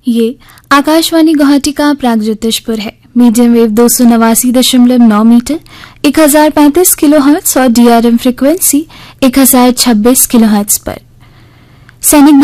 ये आकाशवाणी गुवाहाटी का प्रागज्योतिषपुर है। मीडियम वेव 289.9 मीटर 1035 किलोहर्ट्ज और DRM फ्रिक्वेंसी 1026 किलोहर्ट्ज पर। सैनिक